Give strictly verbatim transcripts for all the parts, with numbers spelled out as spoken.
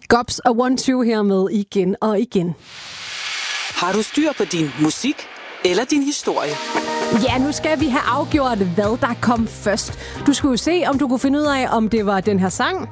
Gops og One Two her med igen og igen. Har du styr på din musik eller din historie? Ja, nu skal vi have afgjort, hvad der kom først. Du skulle jo se, om du kunne finde ud af, om det var den her sang.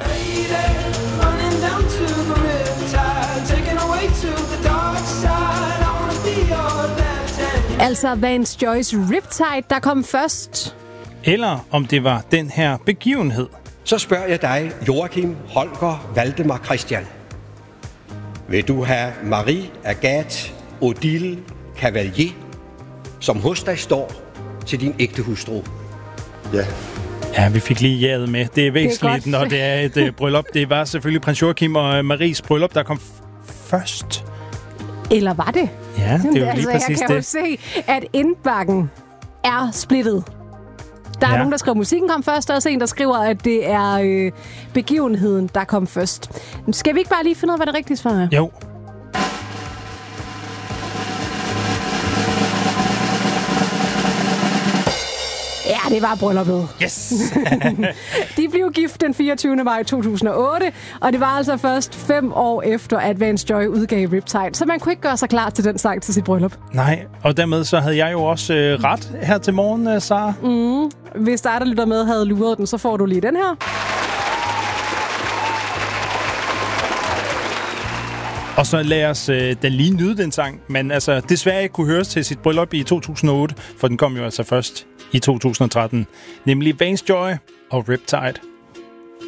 Altså Vance Joy's Riptide, der kom først. Eller om det var den her begivenhed. Så spørger jeg dig, Joachim Holger Valdemar Christian. Vil du have Marie Agathe Odile Cavalier, som hos dig står til din ægte hustru? Ja. Ja, vi fik lige jaget med. Det er væsentligt, det er når det er et uh, bryllup. Det var selvfølgelig prins Joachim og Maries bryllup, der kom f- først. Eller var det? Ja, det er jo altså, lige præcis jeg kan det. jo se, at indbakken er splittet. Der er ja. nogen, der skriver, at musikken kom først, og også en, der skriver, at det er øh, begivenheden, der kom først. Skal vi ikke bare lige finde ud af, hvad det rigtige svar er? Jo. Ja, det var brylluppet. Yes! De blev gift den fireogtyvende maj to tusind og otte, og det var altså først fem år efter, at Vance Joy udgav Riptide, så man kunne ikke gøre sig klar til den sang til sit bryllup. Nej, og dermed så havde jeg jo også øh, ret her til morgen, øh, Sara. Mm. Hvis der er der lytter med, havde luret den, så får du lige den her. Og så lad os øh, da lige nyde den sang, men altså desværre ikke kunne høres til sit bryllup i to tusind og otte, for den kom jo altså først i to tusind og tretten, nemlig Vance Joy og Riptide.